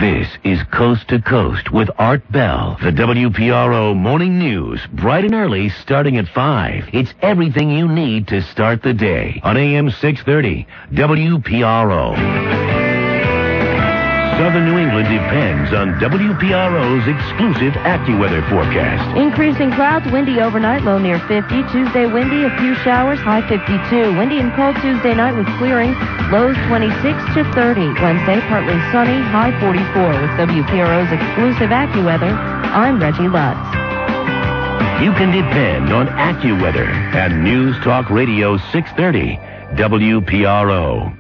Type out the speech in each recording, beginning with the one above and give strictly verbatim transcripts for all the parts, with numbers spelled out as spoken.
This is Coast to Coast with Art Bell. The W P R O Morning News, bright and early, starting at five. It's everything you need to start the day on A M six thirty, W P R O. Southern New England depends on W P R O's exclusive AccuWeather forecast. Increasing clouds, windy overnight, low near fifty. Tuesday, windy, a few showers, high fifty-two. Windy and cold Tuesday night with clearing, lows twenty-six to thirty. Wednesday, partly sunny, high forty-four. With W P R O's exclusive AccuWeather, I'm Reggie Lutz. You can depend on AccuWeather and News Talk Radio six thirty, W P R O.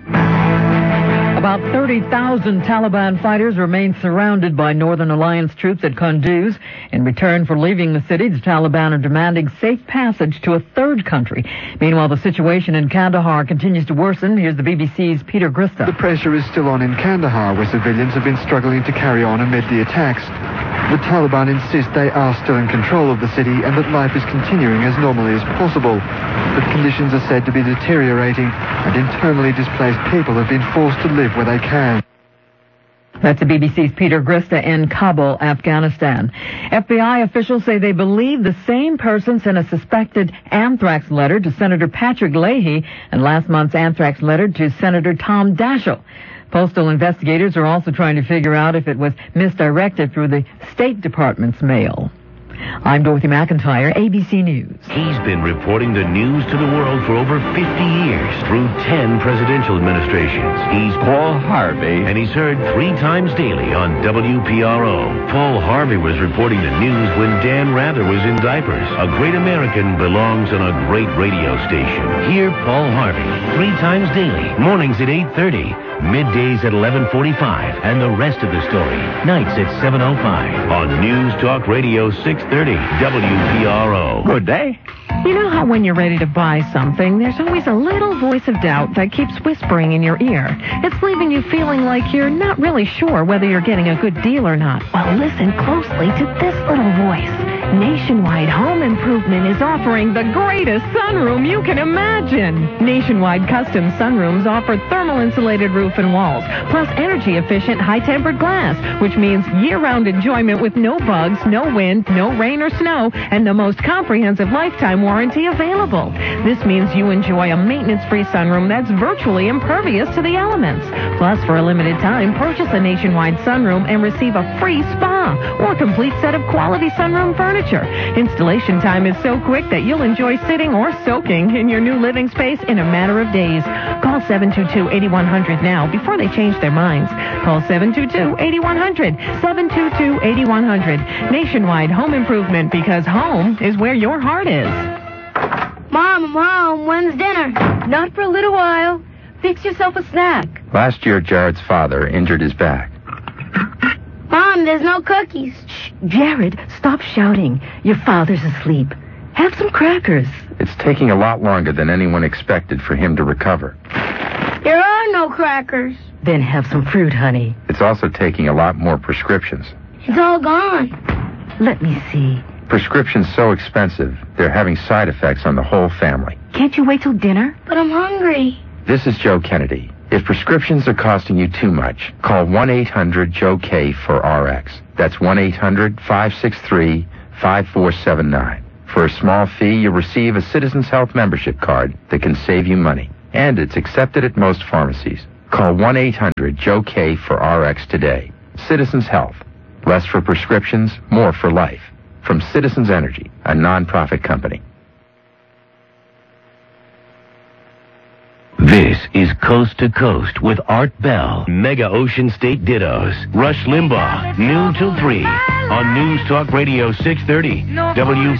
About thirty thousand Taliban fighters remain surrounded by Northern Alliance troops at Kunduz. In return for leaving the city, the Taliban are demanding safe passage to a third country. Meanwhile, the situation in Kandahar continues to worsen. Here's the B B C's Peter Grista. The pressure is still on in Kandahar, where civilians have been struggling to carry on amid the attacks. The Taliban insist they are still in control of the city and that life is continuing as normally as possible. But conditions are said to be deteriorating, and internally displaced people have been forced to live where they can. That's the B B C's Peter Grista in Kabul, Afghanistan. F B I officials say they believe the same person sent a suspected anthrax letter to Senator Patrick Leahy and last month's anthrax letter to Senator Tom Daschle. Postal investigators are also trying to figure out if it was misdirected through the State Department's mail. I'm Dorothy McIntyre, A B C News. He's been reporting the news to the world for over fifty years through ten presidential administrations. He's Paul Harvey, and he's heard three times daily on W P R O. Paul Harvey was reporting the news when Dan Rather was in diapers. A great American belongs on a great radio station. Hear Paul Harvey three times daily, mornings at eight thirty, middays at eleven forty-five, and the rest of the story, nights at seven oh five on News Talk Radio six thirty, W P R O. Good day. You know how when you're ready to buy something, there's always a little voice of doubt that keeps whispering in your ear. It's leaving you feeling like you're not really sure whether you're getting a good deal or not. Well, listen closely to this little voice. Nationwide Home Improvement is offering the greatest sunroom you can imagine. Nationwide Custom Sunrooms offer thermal insulated roof and walls, plus energy-efficient high-tempered glass, which means year-round enjoyment with no bugs, no wind, no rain or snow, and the most comprehensive lifetime warranty available. This means you enjoy a maintenance-free sunroom that's virtually impervious to the elements. Plus, for a limited time, purchase a Nationwide sunroom and receive a free spa or complete set of quality sunroom furniture. Installation time is so quick that you'll enjoy sitting or soaking in your new living space in a matter of days. Call seven two two, eight one zero zero now before they change their minds. Call seven two two, eight one zero zero, seven two two, eight one zero zero. Nationwide Home Improvement, because home is where your heart is. Mom, I'm home. When's dinner? Not for a little while. Fix yourself a snack. Last year, Jared's father injured his back. Mom, there's no cookies. Shh, Jared, stop shouting. Your father's asleep. Have some crackers. It's taking a lot longer than anyone expected for him to recover. There are no crackers. Then have some fruit, honey. It's also taking a lot more prescriptions. It's all gone. Let me see. Prescriptions so expensive, they're having side effects on the whole family. Can't you wait till dinner? But I'm hungry. This is Joe Kennedy. If prescriptions are costing you too much, call one eight hundred Joe K for R X. That's one eight hundred, five six three, five four seven nine. For a small fee, you'll receive a Citizens Health membership card that can save you money. And it's accepted at most pharmacies. Call one eight hundred Joe K for R X today. Citizens Health. Less for prescriptions, more for life. From Citizens Energy, a non-profit company. This is Coast to Coast with Art Bell. Mega Ocean State Dittos. Rush Limbaugh. Noon till three on News Talk Radio six thirty. W